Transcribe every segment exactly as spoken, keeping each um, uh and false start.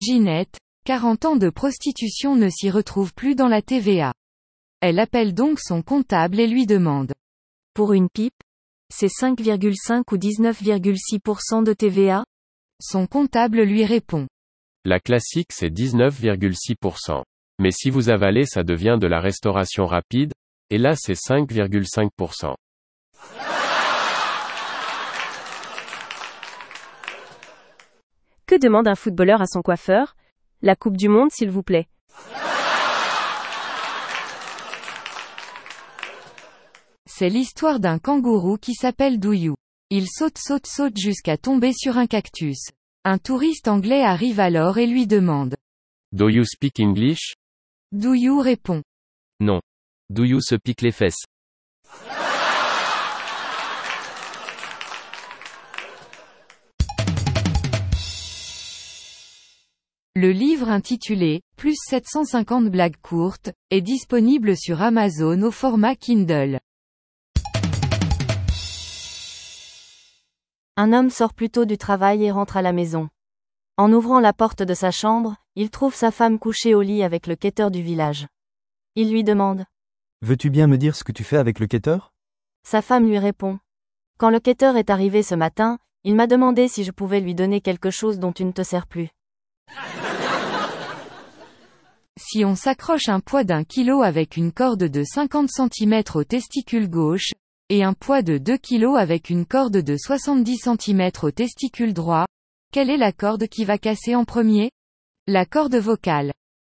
Ginette, quarante ans de prostitution ne s'y retrouve plus dans la T V A. Elle appelle donc son comptable et lui demande. Pour une pipe, c'est cinq virgule cinq ou dix-neuf virgule six pour cent de T V A? Son comptable lui répond. La classique c'est dix-neuf virgule six pour cent. Mais si vous avalez ça devient de la restauration rapide, et là c'est cinq virgule cinq pour cent. Que demande un footballeur à son coiffeur? La Coupe du Monde s'il vous plaît. C'est l'histoire d'un kangourou qui s'appelle Douyou. Il saute saute saute jusqu'à tomber sur un cactus. Un touriste anglais arrive alors et lui demande. Do you speak English? Douyou répond. Non. Do you se pique les fesses? Le livre intitulé « Plus sept cent cinquante blagues courtes » est disponible sur Amazon au format Kindle. Un homme sort plus tôt du travail et rentre à la maison. En ouvrant la porte de sa chambre, il trouve sa femme couchée au lit avec le quêteur du village. Il lui demande. Veux-tu bien me dire ce que tu fais avec le quêteur? Sa femme lui répond. Quand le quêteur est arrivé ce matin, il m'a demandé si je pouvais lui donner quelque chose dont tu ne te sers plus. Si on s'accroche un poids d'un kilo avec une corde de cinquante centimètres au testicule gauche, et un poids de deux kilos avec une corde de soixante-dix centimètres au testicule droit, quelle est la corde qui va casser en premier? La corde vocale.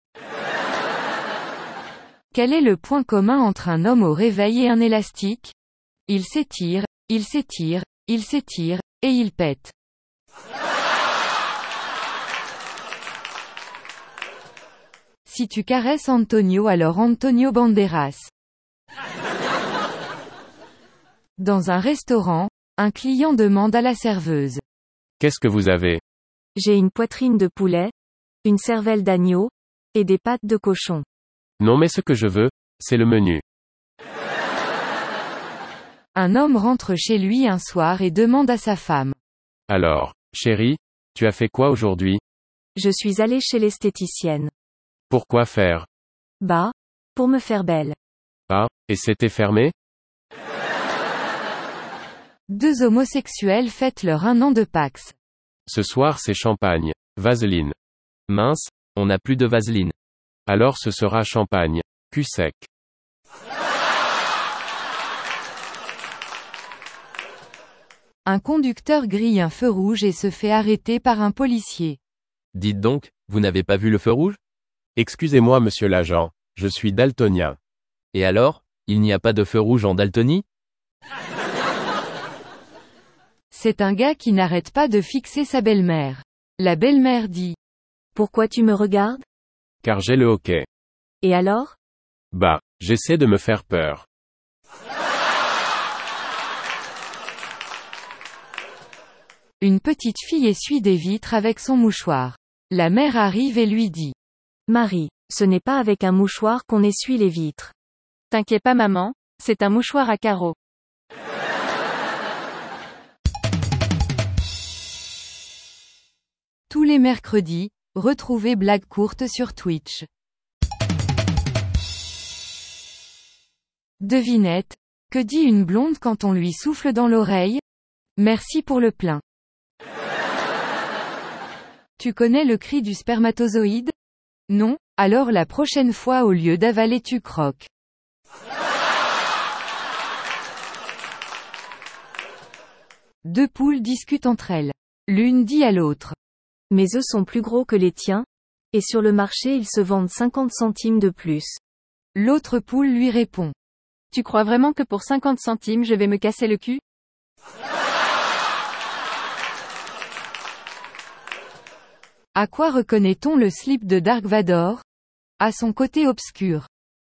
Quel est le point commun entre un homme au réveil et un élastique? Il s'étire, il s'étire, il s'étire, et il pète. Si tu caresses Antonio alors Antonio Banderas. Dans un restaurant, un client demande à la serveuse. Qu'est-ce que vous avez? J'ai une poitrine de poulet, une cervelle d'agneau, et des pattes de cochon. Non mais ce que je veux, c'est le menu. Un homme rentre chez lui un soir et demande à sa femme. Alors, chérie, tu as fait quoi aujourd'hui? Je suis allé chez l'esthéticienne. Pourquoi faire? Bah, pour me faire belle. Ah, et c'était fermé? Deux homosexuels fêtent leur un an de Pax. Ce soir c'est champagne. Vaseline. Mince, on n'a plus de vaseline. Alors ce sera champagne. Cul sec. Un conducteur grille un feu rouge et se fait arrêter par un policier. Dites donc, vous n'avez pas vu le feu rouge? Excusez-moi monsieur l'agent, je suis daltonien. Et alors, il n'y a pas de feu rouge en Daltonie? C'est un gars qui n'arrête pas de fixer sa belle-mère. La belle-mère dit. Pourquoi tu me regardes? Car j'ai le hoquet. Et alors? Bah, j'essaie de me faire peur. Une petite fille essuie des vitres avec son mouchoir. La mère arrive et lui dit. Marie, ce n'est pas avec un mouchoir qu'on essuie les vitres. T'inquiète pas maman, c'est un mouchoir à carreaux. Tous les mercredis, retrouvez Blagues courtes sur Twitch. Devinette, que dit une blonde quand on lui souffle dans l'oreille? Merci pour le plein. Tu connais le cri du spermatozoïde? Non? Alors la prochaine fois au lieu d'avaler tu croques. Deux poules discutent entre elles. L'une dit à l'autre. Mes œufs sont plus gros que les tiens, et sur le marché ils se vendent cinquante centimes de plus. L'autre poule lui répond. Tu crois vraiment que pour cinquante centimes je vais me casser le cul? À quoi reconnaît-on le slip de Dark Vador? À son côté obscur.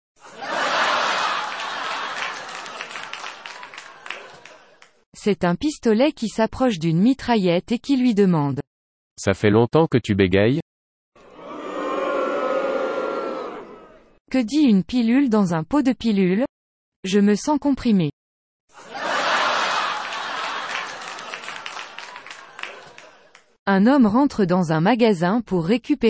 C'est un pistolet qui s'approche d'une mitraillette et qui lui demande. Ça fait longtemps que tu bégayes? Que dit une pilule dans un pot de pilule? Je me sens comprimé. Un homme rentre dans un magasin pour récupérer